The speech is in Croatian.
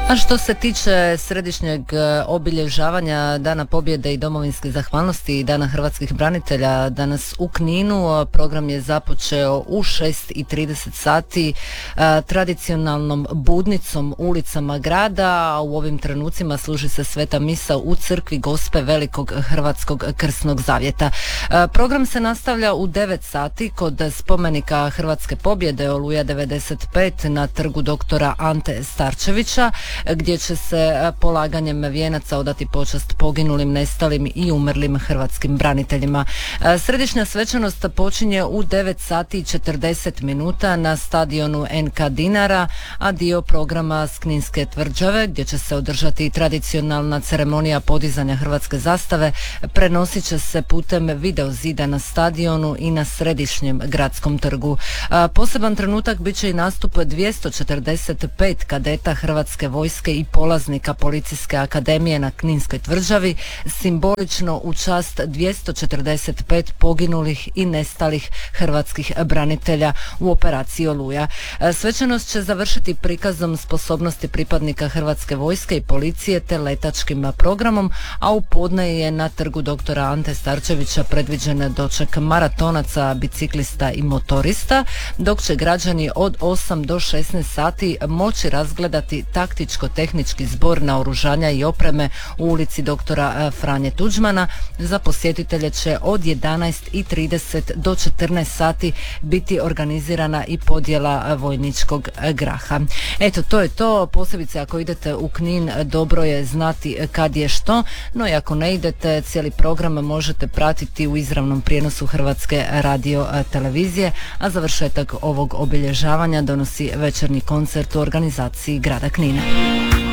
A što se tiče središnjeg obilježavanja Dana pobjede i domovinske zahvalnosti i Dana hrvatskih branitelja danas u Kninu, program je započeo u 6:30 sati tradicionalnom budnicom ulicama grada, a u ovim trenucima služi se sveta misa u crkvi Gospe Velikog Hrvatskog Krsnog Zavjeta. Program se nastavlja u 9 sati kod spomenika Hrvatske pobjede Oluja 95 na trgu doktora Ante Starčevića, gdje će se polaganjem vijenaca odati počast poginulim, nestalim i umrlim hrvatskim braniteljima. Središnja svečanost počinje u 9 sati i 40 minuta na stadionu NK Dinara, a dio programa s Kninske tvrđave, gdje će se održati tradicionalna ceremonija podizanja hrvatske zastave, prenosit će se putem video zida na stadionu i na središnjem gradskom trgu. Poseban trenutak bit će i nastup 245 kadeta Hrvatske vojske i polaznika Policijske akademije na Kninskoj tvrđavi, simbolično u čast 245 poginulih i nestalih hrvatskih branitelja u operaciji Oluja. Svečanost će završiti prikazom sposobnosti pripadnika Hrvatske vojske i policije te letačkim programom, a u podne je na trgu doktora Ante Starčevića predviđen doček maratonaca, biciklista i motorista, dok će građani od 8 do 16 sati moći razgledati taktičko-tehnički zbor naoružanja i opreme u ulici doktora Franje Tuđmana. Za posjetitelje će od 11:30 do 14 sati biti organizirana i podjela vojničkog graha. Eto, to je to. Posebice ako idete u Knin, dobro je znati kad je što, no i ako ne idete, cijeli program možete pratiti u izravnom prijenosu Hrvatske radio televizije, a završetak ovog obilježavanja donosi večernji koncert u organizaciji grada Knina.